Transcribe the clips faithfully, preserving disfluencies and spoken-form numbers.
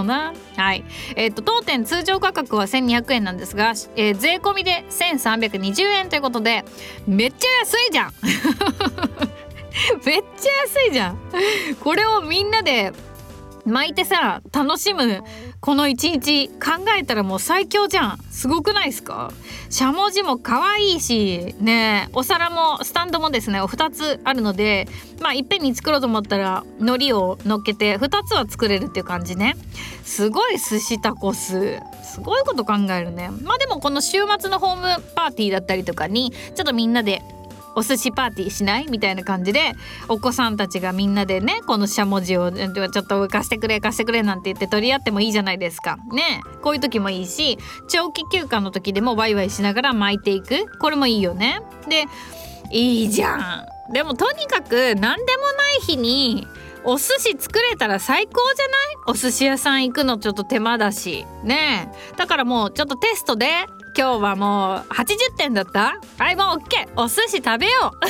な。はい、えー、と当店通常価格はせんにひゃくえんなんですが、えー、税込みでせんさんびゃくにじゅうえんということで、めっちゃ安いじゃんめっちゃ安いじゃん。これをみんなで巻いてさ楽しむこの一日考えたらもう最強じゃん。すごくないですか？しゃもじも可愛いしね、お皿もスタンドもですねふたつあるので、まあいっぺんに作ろうと思ったら海苔を乗っけてふたつは作れるっていう感じね。すごい寿司タコス、すごいこと考えるね。まあでもこの週末のホームパーティーだったりとかにちょっとみんなでお寿司パーティーしないみたいな感じで、お子さんたちがみんなでねこのしゃもじをちょっと貸してくれ貸してくれなんて言って取り合ってもいいじゃないですかね。こういう時もいいし、長期休暇の時でもワイワイしながら巻いていく、これもいいよね。でいいじゃん。でもとにかく何でもない日にお寿司作れたら最高じゃない？お寿司屋さん行くのちょっと手間だしね。だからもうちょっとテストで今日はもうはちじゅってんだった？はい、もう OK、 お寿司食べよう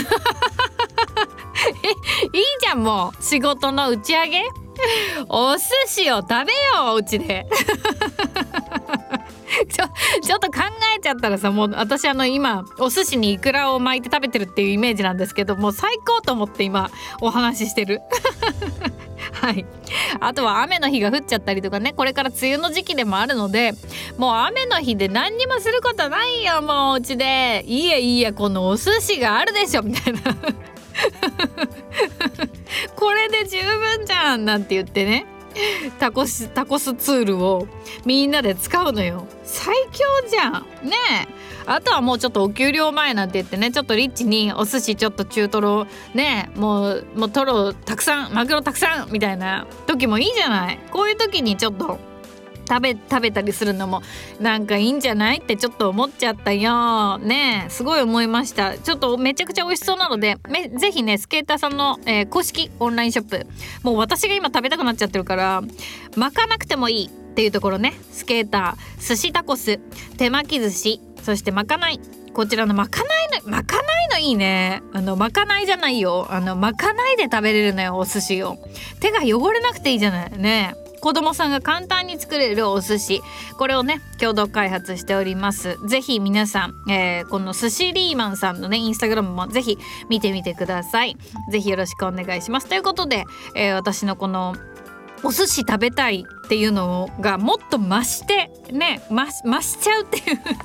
えいいじゃん、もう仕事の打ち上げお寿司を食べようお家でちょ, ちょっと考えちゃったらさ、もう私あの今お寿司にイクラを巻いて食べてるっていうイメージなんですけど、もう最高と思って今お話ししてるはい、あとは雨の日が降っちゃったりとかね、これから梅雨の時期でもあるので、もう雨の日で何にもすることないよ、もうお家でいいやいいやこのお寿司があるでしょみたいなこれで十分じゃんなんて言ってね、タコスタコスツールをみんなで使うのよ。最強じゃんねえ。あとはもうちょっとお給料前なんて言ってね、ちょっとリッチにお寿司ちょっと中トロね、もうもうトロたくさんマグロたくさんみたいな時もいいじゃない。こういう時にちょっと食べ食べたりするのもなんかいいんじゃないってちょっと思っちゃったよね。すごい思いました。ちょっとめちゃくちゃ美味しそうなのでめぜひねスケーターさんの、えー、公式オンラインショップ、もう私が今食べたくなっちゃってるから巻かなくてもいいっていうところね、スケーター、寿司タコス、手巻き寿司、そしてまかない、こちらのまかないのまかないのいいね。あのまかないじゃないよ、あのまかないで食べれるのよお寿司を。手が汚れなくていいじゃないね。子供さんが簡単に作れるお寿司、これをね共同開発しております。ぜひ皆さん、えー、この寿司リーマンさんのねインスタグラムもぜひ見てみてください。ぜひよろしくお願いします。ということで、えー、私のこのお寿司食べたいっていうのがもっと増してね増増しちゃうっていう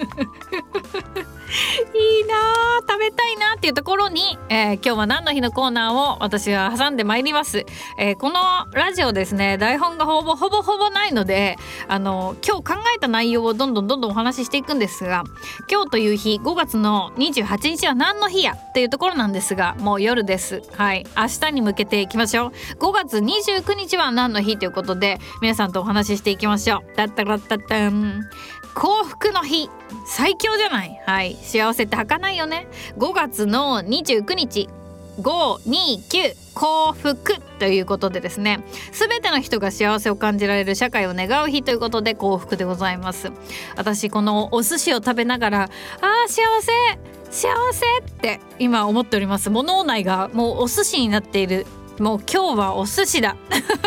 いいなー、食べたいなっていうところに、えー、今日は何の日のコーナーを私は挟んでまいります。えー、このラジオですね、台本がほぼほぼほぼないので、あの今日考えた内容をどんどんどんどんお話ししていくんですが、今日という日ごがつのにじゅうはちにちは何の日やっていうところなんですが、もう夜です。はい、明日に向けていきましょう。ごがつにじゅうくにちは何の日ということで皆さんとお話ししていきましょう。だったらったったん、幸福の日、最強じゃない。はい、幸せって儚いよね。ごがつのにじゅうくにち、ごにきゅう幸福ということでですね、すべての人が幸せを感じられる社会を願う日ということで幸福でございます。私このお寿司を食べながら、あー幸せ幸せって今思っております。もう脳内がもうお寿司になっている。もう今日はお寿司だ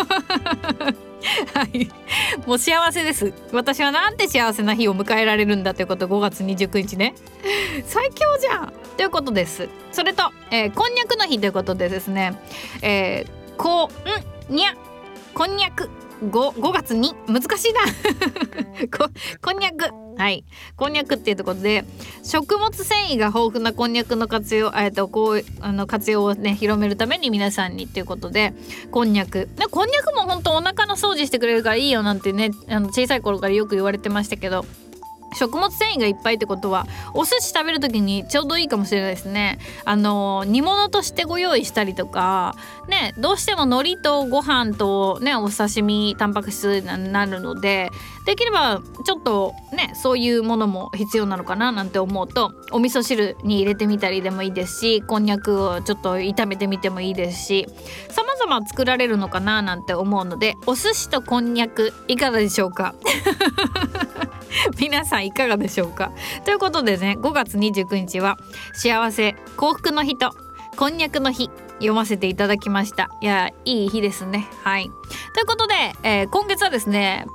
はい、もう幸せです。私はなんて幸せな日を迎えられるんだということ、ごがつにじゅうくにちね、最強じゃんということです。それと、えー、こんにゃくの日ということでですね、えー、こんにゃこんにゃく 5, ごがつに難しいなこ, こんにゃくはい、こんにゃくっていうところで食物繊維が豊富なこんにゃくの活用、えっとこうあの活用をね広めるために皆さんにっていうことで、こんにゃく、ね、こんにゃくも本当お腹の掃除してくれるからいいよなんてね、あの小さい頃からよく言われてましたけど、食物繊維がいっぱいってことはお寿司食べるときにちょうどいいかもしれないですね。あの煮物としてご用意したりとかね、どうしても海苔とご飯とねお刺身タンパク質になるので、できればちょっとねそういうものも必要なのかななんて思うと、お味噌汁に入れてみたりでもいいですし、こんにゃくをちょっと炒めてみてもいいですし、様々作られるのかななんて思うので、お寿司とこんにゃくいかがでしょうか皆さんいかがでしょうか。ということでね、ごがつにじゅうくにちは幸せ幸福の日とこんにゃくの日読ませていただきました。いやいい日ですね。はい、ということで、えー、今月はですね